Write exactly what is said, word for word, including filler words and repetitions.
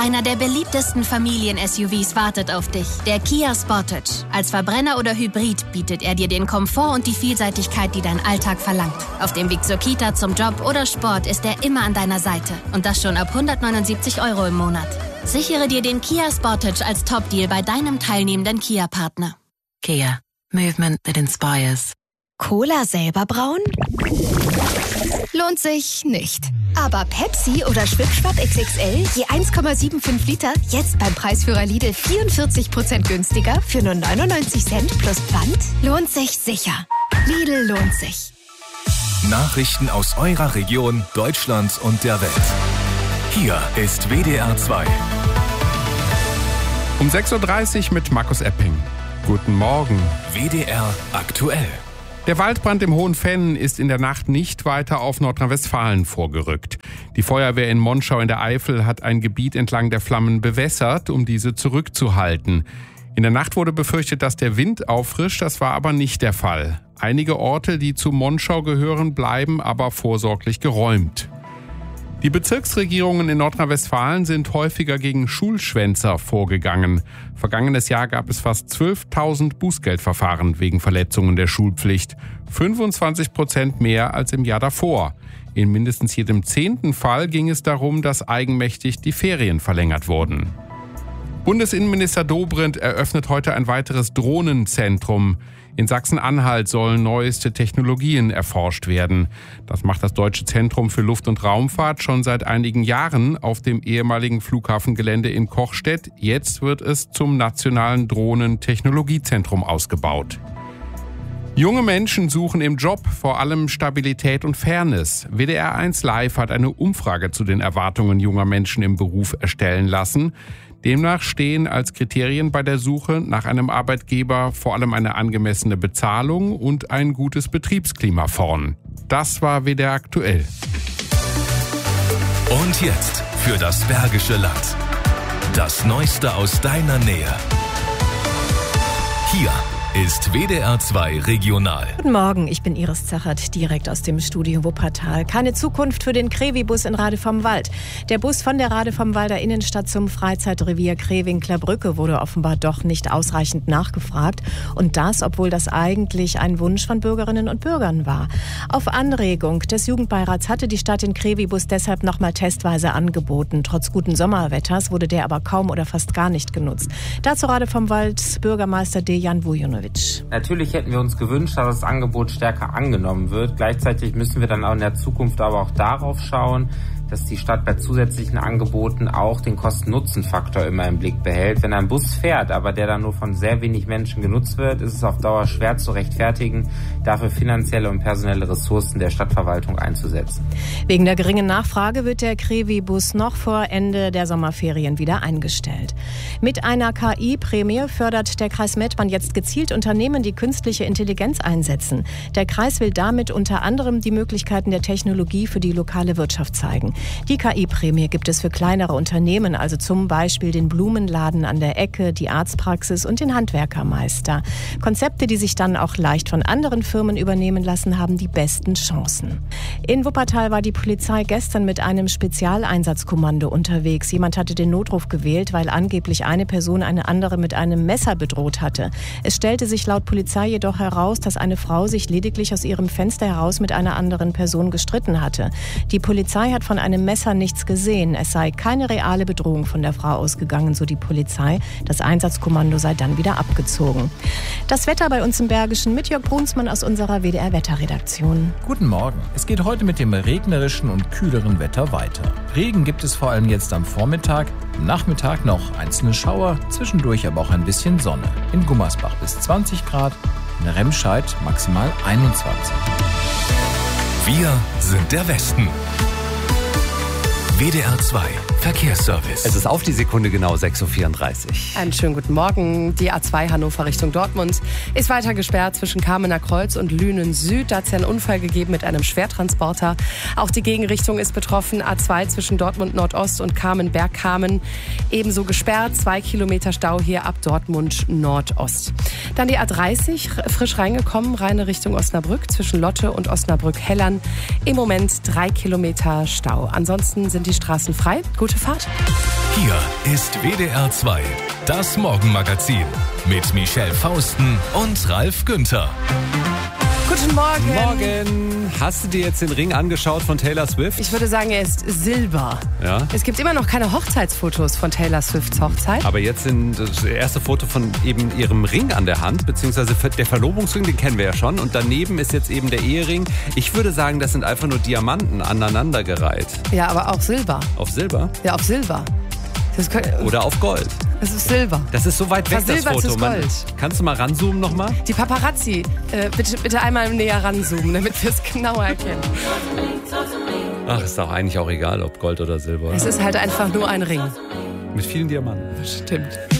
Einer der beliebtesten Familien-S U Vs wartet auf dich. Der Kia Sportage. Als Verbrenner oder Hybrid bietet er dir den Komfort und die Vielseitigkeit, die dein Alltag verlangt. Auf dem Weg zur Kita, zum Job oder Sport ist er immer an deiner Seite. Und das schon ab hundertneunundsiebzig Euro im Monat. Sichere dir den Kia Sportage als Top-Deal bei deinem teilnehmenden Kia-Partner. Kia. Movement that inspires. Cola selber brauen? Lohnt sich nicht. Aber Pepsi oder Schwipschwapp X X L je eins Komma fünfundsiebzig Liter jetzt beim Preisführer Lidl vierundvierzig Prozent günstiger für nur neunundneunzig Cent plus Pfand? Lohnt sich sicher. Lidl lohnt sich. Nachrichten aus eurer Region, Deutschland und der Welt. Hier ist W D R zwei. Um sechs Uhr dreißig mit Markus Epping. Guten Morgen. W D R aktuell. Der Waldbrand im Hohen Venn ist in der Nacht nicht weiter auf Nordrhein-Westfalen vorgerückt. Die Feuerwehr in Monschau in der Eifel hat ein Gebiet entlang der Flammen bewässert, um diese zurückzuhalten. In der Nacht wurde befürchtet, dass der Wind auffrischt, das war aber nicht der Fall. Einige Orte, die zu Monschau gehören, bleiben aber vorsorglich geräumt. Die Bezirksregierungen in Nordrhein-Westfalen sind häufiger gegen Schulschwänzer vorgegangen. Vergangenes Jahr gab es fast zwölftausend Bußgeldverfahren wegen Verletzungen der Schulpflicht. fünfundzwanzig Prozent mehr als im Jahr davor. In mindestens jedem zehnten Fall ging es darum, dass eigenmächtig die Ferien verlängert wurden. Bundesinnenminister Dobrindt eröffnet heute ein weiteres Drohnenzentrum. In Sachsen-Anhalt sollen neueste Technologien erforscht werden. Das macht das Deutsche Zentrum für Luft- und Raumfahrt schon seit einigen Jahren auf dem ehemaligen Flughafengelände in Kochstedt. Jetzt wird es zum nationalen Drohnentechnologiezentrum ausgebaut. Junge Menschen suchen im Job vor allem Stabilität und Fairness. W D R eins Live hat eine Umfrage zu den Erwartungen junger Menschen im Beruf erstellen lassen. Demnach stehen als Kriterien bei der Suche nach einem Arbeitgeber vor allem eine angemessene Bezahlung und ein gutes Betriebsklima vorn. Das war W D R aktuell. Und jetzt für das Bergische Land. Das Neueste aus deiner Nähe. Hier ist W D R zwei Regional. Guten Morgen, ich bin Iris Zachert, direkt aus dem Studio Wuppertal. Keine Zukunft für den Krevi-Bus in Rade vom Wald. Der Bus von der Rade vom Walder Innenstadt zum Freizeitrevier Krewinkler Brücke wurde offenbar doch nicht ausreichend nachgefragt. Und das, obwohl das eigentlich ein Wunsch von Bürgerinnen und Bürgern war. Auf Anregung des Jugendbeirats hatte die Stadt den Krevi-Bus deshalb nochmal testweise angeboten. Trotz guten Sommerwetters wurde der aber kaum oder fast gar nicht genutzt. Dazu Rade vom Wald Bürgermeister Dejan Vujonovic. Natürlich hätten wir uns gewünscht, dass das Angebot stärker angenommen wird. Gleichzeitig müssen wir dann auch in der Zukunft aber auch darauf schauen, dass die Stadt bei zusätzlichen Angeboten auch den Kosten-Nutzen-Faktor immer im Blick behält. Wenn ein Bus fährt, aber der dann nur von sehr wenig Menschen genutzt wird, ist es auf Dauer schwer zu rechtfertigen, dafür finanzielle und personelle Ressourcen der Stadtverwaltung einzusetzen. Wegen der geringen Nachfrage wird der Krevi-Bus noch vor Ende der Sommerferien wieder eingestellt. Mit einer K I-Prämie fördert der Kreis Mettmann jetzt gezielt Unternehmen, die künstliche Intelligenz einsetzen. Der Kreis will damit unter anderem die Möglichkeiten der Technologie für die lokale Wirtschaft zeigen. Die K I-Prämie gibt es für kleinere Unternehmen, also zum Beispiel den Blumenladen an der Ecke, die Arztpraxis und den Handwerkermeister. Konzepte, die sich dann auch leicht von anderen Firmen übernehmen lassen, haben die besten Chancen. In Wuppertal war die Polizei gestern mit einem Spezialeinsatzkommando unterwegs. Jemand hatte den Notruf gewählt, weil angeblich eine Person eine andere mit einem Messer bedroht hatte. Es stellte sich laut Polizei jedoch heraus, dass eine Frau sich lediglich aus ihrem Fenster heraus mit einer anderen Person gestritten hatte. Die Polizei hat von einem Messer nichts gesehen. Es sei keine reale Bedrohung von der Frau ausgegangen, so die Polizei. Das Einsatzkommando sei dann wieder abgezogen. Das Wetter bei uns im Bergischen mit Jörg Brunsmann aus unserer W D R-Wetterredaktion. Guten Morgen. Es geht heute mit dem regnerischen und kühleren Wetter weiter. Regen gibt es vor allem jetzt am Vormittag. Am Nachmittag noch einzelne Schauer, zwischendurch aber auch ein bisschen Sonne. In Gummersbach bis zwanzig Grad, in Remscheid maximal einundzwanzig. Wir sind der Westen. W D R zwei Verkehrsservice. Es ist auf die Sekunde genau sechs Uhr vierunddreißig. Einen schönen guten Morgen. Die A zwei Hannover Richtung Dortmund ist weiter gesperrt zwischen Kamener Kreuz und Lünen Süd. Da hat es ja einen Unfall gegeben mit einem Schwertransporter. Auch die Gegenrichtung ist betroffen. A zwei zwischen Dortmund Nordost und Kamen-Bergkamen ebenso gesperrt. Zwei Kilometer Stau hier ab Dortmund Nordost. Dann die A dreißig, frisch reingekommen, reine Richtung Osnabrück zwischen Lotte und Osnabrück-Hellern. Im Moment drei Kilometer Stau. Ansonsten sind die Straßen frei. Gute Fahrt. Hier ist W D R zwei, das Morgenmagazin mit Michelle Fausten und Ralf Günther. Guten Morgen. Morgen. Hast du dir jetzt den Ring angeschaut von Taylor Swift? Ich würde sagen, er ist Silber. Ja. Es gibt immer noch keine Hochzeitsfotos von Taylor Swifts Hochzeit. Aber jetzt sind das erste Foto von eben ihrem Ring an der Hand, beziehungsweise der Verlobungsring, den kennen wir ja schon. Und daneben ist jetzt eben der Ehering. Ich würde sagen, das sind einfach nur Diamanten aneinandergereiht. Ja, aber auch Silber. Auf Silber? Ja, auf Silber. Das können, Oder auf Gold. Das ist Silber. Das ist so weit weg, das Silber, Foto. das ist Gold. Man, kannst du mal ranzoomen nochmal? Die Paparazzi, äh, bitte, bitte einmal näher ranzoomen, damit wir es genauer erkennen. Ach, ist doch eigentlich auch egal, ob Gold oder Silber. Es ist halt einfach nur ein Ring. Mit vielen Diamanten. Stimmt.